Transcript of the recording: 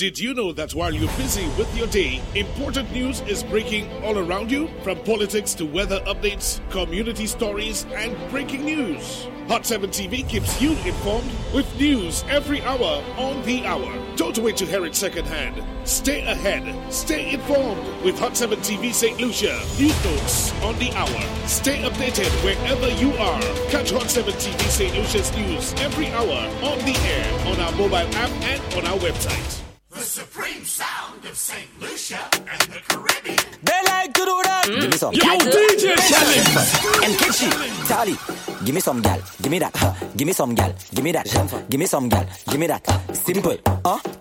Did you know that while you're busy with your day, important news is breaking all around you? From politics to weather updates, community stories, and breaking news. Hot 7 TV keeps you informed with news every hour on the hour. Don't wait to hear it secondhand. Stay ahead. Stay informed with Hot 7 TV St. Lucia. News notes on the hour. Stay updated wherever you are. Catch Hot 7 TV St. Lucia's news every hour on the air, on our mobile app, and on our website. The supreme sound of St. Lucia and the Caribbean. They like to do that. Give me some. Yo, DJ Challenge. And Kitchi, Charlie, give me some gal, give me that. Give me some gal, give me that. Give me some gal, give me that. Simple,